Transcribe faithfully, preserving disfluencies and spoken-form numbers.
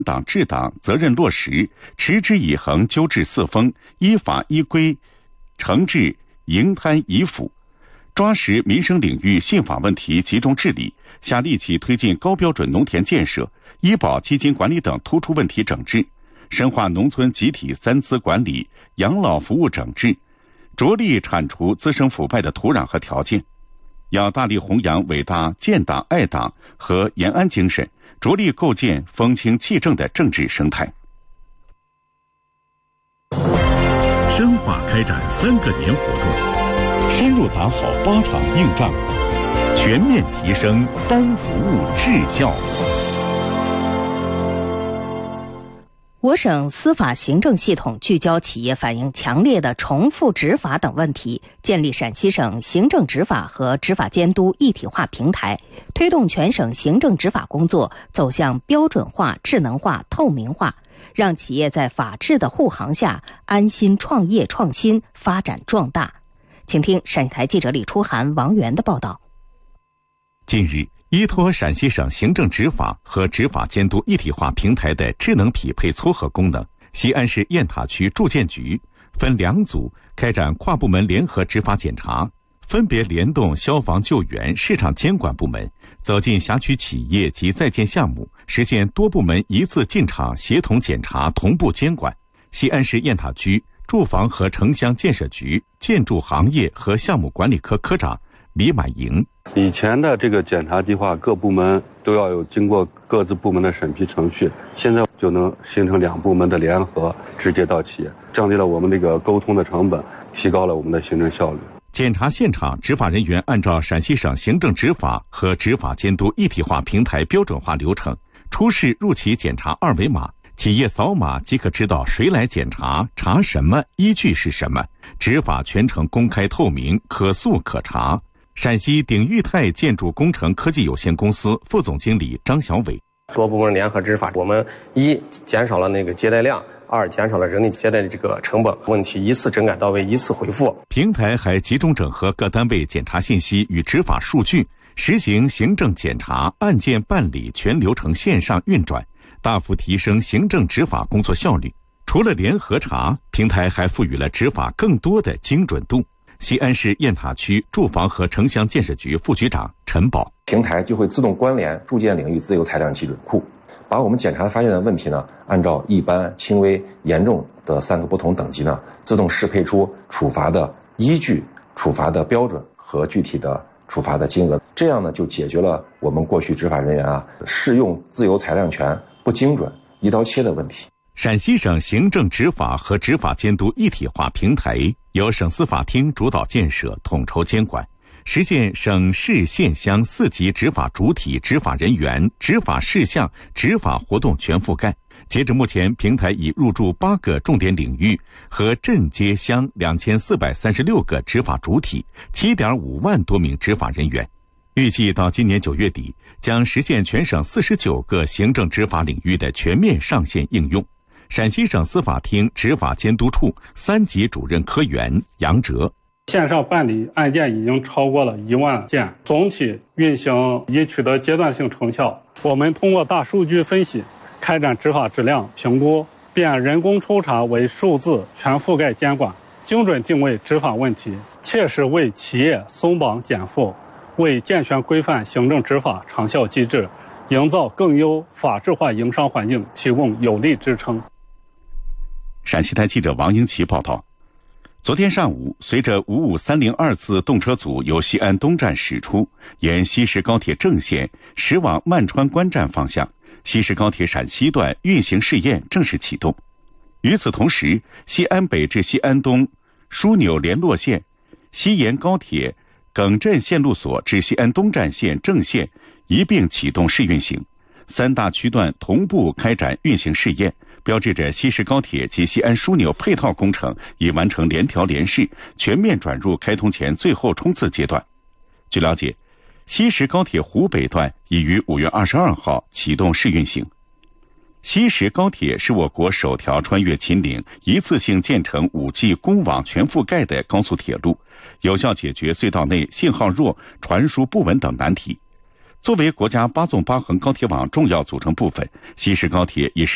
党治党责任落实，持之以恒纠治四风，依法依规惩治营贪遗腐，抓实民生领域信访问题集中治理，下力气推进高标准农田建设、医保基金管理等突出问题整治，深化农村集体三资管理、养老服务整治，着力铲除滋生腐败的土壤和条件。要大力弘扬伟大建党爱党和延安精神，着力构建风清气正的政治生态。 深化开展三个点活动，深入打好八场硬仗，全面提升三服务质效。 我省司法行政系统聚焦企业反映强烈的重复执法等问题，建立陕西省行政执法和执法监督一体化平台，推动全省行政执法工作走向标准化、智能化、透明化，让企业在法治的护航下安心创业创新、发展壮大。请听陕西台记者李初涵、王源的报道。 近日，依托陕西省行政执法和执法监督一体化平台的智能匹配撮合功能，西安市雁塔区住建局分两组开展跨部门联合执法检查，分别联动消防救援、市场监管部门，走进辖区企业及在建项目，实现多部门一次进场协同检查、同步监管。西安市雁塔区住房和城乡建设局建筑行业和项目管理科科长李满营。 以前的这个检查计划，各部门都要有经过各自部门的审批程序，现在就能形成两部门的联合，直接到企业，降低了我们这个沟通的成本，提高了我们的行政效率。 检查现场，执法人员按照陕西省行政执法和执法监督一体化平台标准化流程，出示入企检查二维码，企业扫码即可知道谁来检查、查什么、依据是什么，执法全程公开透明、可溯可查。陕西鼎裕泰建筑工程科技有限公司副总经理张小伟： 多部门联合执法，我们一减少了那个接待量，二减少了人力接待的这个成本，问题一次整改到位，一次回复。 平台还集中整合各单位检查信息与执法数据，实行行政检查案件办理全流程线上运转，大幅提升行政执法工作效率。除了联合查，平台还赋予了执法更多的精准度。西安市雁塔区住房和城乡建设局副局长陈宝： 平台就会自动关联住建领域自由裁量基准库，把我们检查发现的问题呢，按照一般、轻微、严重的三个不同等级呢，自动适配出处罚的依据、处罚的标准和具体的处罚的金额。这样呢，就解决了我们过去执法人员啊适用自由裁量权不精准、一刀切的问题。 陕西省行政执法和执法监督一体化平台由省司法厅主导建设、统筹监管，实现省市县乡四级执法主体、执法人员、执法事项、执法活动全覆盖。截至目前，平台已入驻八个重点领域和镇街乡两千四百三十六个执法主体，七点五万多名执法人员。预计到今年九月底，将实现全省四十九个行政执法领域的全面上线应用。陕西省司法厅执法监督处三级主任科员杨哲： 线上办理案件已经超过了一万件，总体运行已取得阶段性成效。我们通过大数据分析，开展执法质量评估，变人工抽查为数字全覆盖监管，精准定位执法问题，切实为企业松绑减负，为健全规范行政执法长效机制，营造更优法治化营商环境提供有力支撑。 陕西台记者王英奇报道：昨天上午，随着五五三零二次动车组由西安东站驶出，沿西石高铁正线驶往曼川关站方向，西石高铁陕西段运行试验正式启动。与此同时，西安北至西安东枢纽联络线、西延高铁耿镇线路所至西安东站线正线一并启动试运行，三大区段同步开展运行试验，标志着西石高铁及西安枢纽配套工程已完成联调联试，全面转入开通前最后冲刺阶段。据了解，西石高铁湖北段已于五月二十二号启动试运行。西石高铁是我国首条穿越秦岭、一次性建成 五 G 公网全覆盖的高速铁路，有效解决隧道内信号弱、传输不稳等难题。作为国家八纵八横高铁网重要组成部分，西石高铁已是